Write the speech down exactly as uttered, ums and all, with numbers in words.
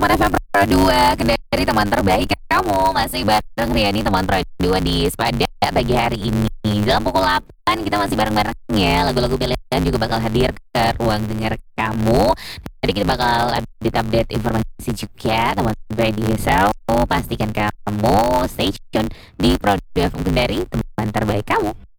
Teman F M Pro dua, Kendari teman terbaik kamu. Masih bareng Riani teman Pro dua di Spada pagi hari ini. Dalam pukul delapan kita masih bareng-bareng ya. Lagu-lagu pilihan juga bakal hadir ke ruang dengar kamu. Jadi kita bakal update-update informasi juga teman radio. So, pastikan kamu stay tune di Pro dua F M Kendari, teman terbaik kamu.